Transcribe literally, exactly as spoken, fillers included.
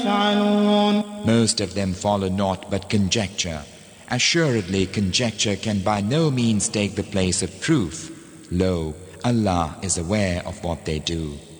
يفعلون. Most of them follow naught but conjecture. Assuredly conjecture can by no means take the place of truth. Lo, Allah is aware of what they do.